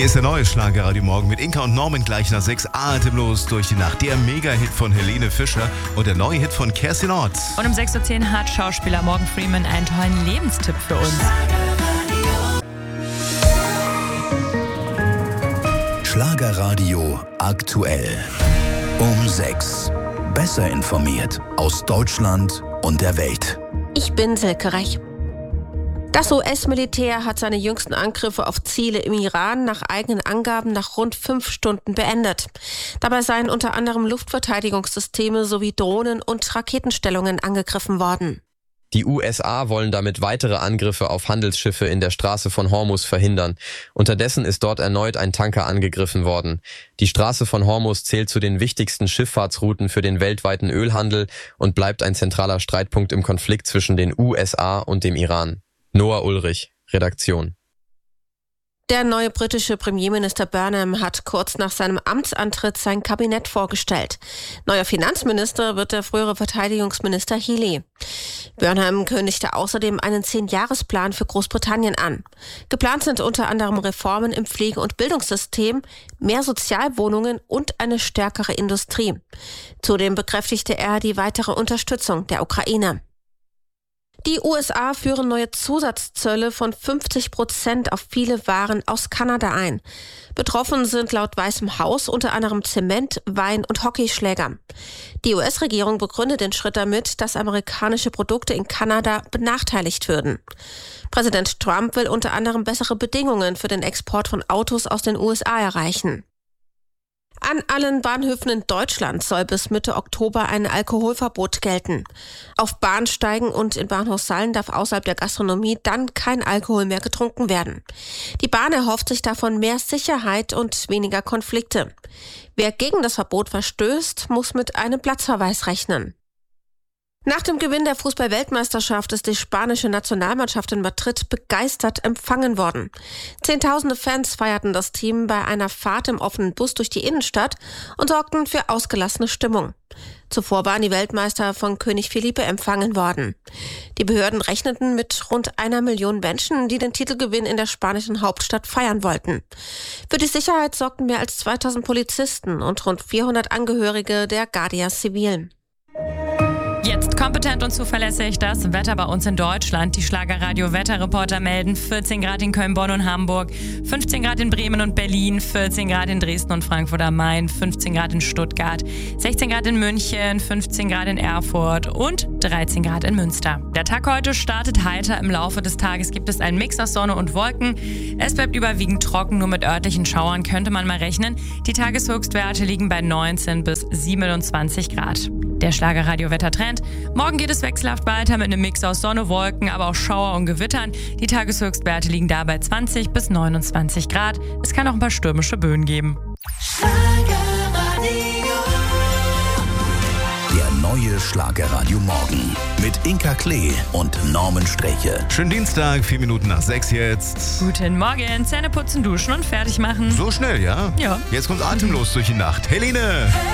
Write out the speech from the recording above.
Hier ist der neue Schlagerradio Morgen mit Inka und Norman gleich nach 6 atemlos durch die Nacht. Der Mega-Hit von Helene Fischer und der neue Hit von Kerstin Ott. Und um 6.10 Uhr hat Schauspieler Morgan Freeman einen tollen Lebenstipp für uns. Schlagerradio aktuell. Um 6. Besser informiert aus Deutschland und der Welt. Ich bin Silke Reich. Das US-Militär hat seine jüngsten Angriffe auf Ziele im Iran nach eigenen Angaben nach rund 5 Stunden beendet. Dabei seien unter anderem Luftverteidigungssysteme sowie Drohnen und Raketenstellungen angegriffen worden. Die USA wollen damit weitere Angriffe auf Handelsschiffe in der Straße von Hormuz verhindern. Unterdessen ist dort erneut ein Tanker angegriffen worden. Die Straße von Hormuz zählt zu den wichtigsten Schifffahrtsrouten für den weltweiten Ölhandel und bleibt ein zentraler Streitpunkt im Konflikt zwischen den USA und dem Iran. Noah Ulrich, Redaktion. Der neue britische Premierminister Burnham hat kurz nach seinem Amtsantritt sein Kabinett vorgestellt. Neuer Finanzminister wird der frühere Verteidigungsminister Healey. Burnham kündigte außerdem einen 10-Jahresplan für Großbritannien an. Geplant sind unter anderem Reformen im Pflege- und Bildungssystem, mehr Sozialwohnungen und eine stärkere Industrie. Zudem bekräftigte er die weitere Unterstützung der Ukraine. Die USA führen neue Zusatzzölle von 50% auf viele Waren aus Kanada ein. Betroffen sind laut Weißem Haus unter anderem Zement, Wein und Hockeyschläger. Die US-Regierung begründet den Schritt damit, dass amerikanische Produkte in Kanada benachteiligt würden. Präsident Trump will unter anderem bessere Bedingungen für den Export von Autos aus den USA erreichen. An allen Bahnhöfen in Deutschland soll bis Mitte Oktober ein Alkoholverbot gelten. Auf Bahnsteigen und in Bahnhofshallen darf außerhalb der Gastronomie dann kein Alkohol mehr getrunken werden. Die Bahn erhofft sich davon mehr Sicherheit und weniger Konflikte. Wer gegen das Verbot verstößt, muss mit einem Platzverweis rechnen. Nach dem Gewinn der Fußball-Weltmeisterschaft ist die spanische Nationalmannschaft in Madrid begeistert empfangen worden. Zehntausende Fans feierten das Team bei einer Fahrt im offenen Bus durch die Innenstadt und sorgten für ausgelassene Stimmung. Zuvor waren die Weltmeister von König Felipe empfangen worden. Die Behörden rechneten mit rund 1 Million Menschen, die den Titelgewinn in der spanischen Hauptstadt feiern wollten. Für die Sicherheit sorgten mehr als 2000 Polizisten und rund 400 Angehörige der Guardia Civil. Jetzt kompetent und zuverlässig das Wetter bei uns in Deutschland. Die Schlagerradio-Wetterreporter melden 14 Grad in Köln, Bonn und Hamburg, 15 Grad in Bremen und Berlin, 14 Grad in Dresden und Frankfurt am Main, 15 Grad in Stuttgart, 16 Grad in München, 15 Grad in Erfurt und 13 Grad in Münster. Der Tag heute startet heiter. Im Laufe des Tages gibt es einen Mix aus Sonne und Wolken. Es bleibt überwiegend trocken, nur mit örtlichen Schauern könnte man mal rechnen. Die Tageshöchstwerte liegen bei 19 bis 27 Grad. Der Schlagerradio-Wettertrend. Morgen geht es wechselhaft weiter mit einem Mix aus Sonne, Wolken, aber auch Schauer und Gewittern. Die Tageshöchstwerte liegen da bei 20 bis 29 Grad. Es kann auch ein paar stürmische Böen geben. Der neue Schlagerradio Morgen mit Inka Klee und Norman Streche. Schönen Dienstag, 4 Minuten nach 6 jetzt. Guten Morgen, Zähne putzen, duschen und fertig machen. So schnell, ja? Ja. Jetzt kommt atemlos durch die Nacht. Helene!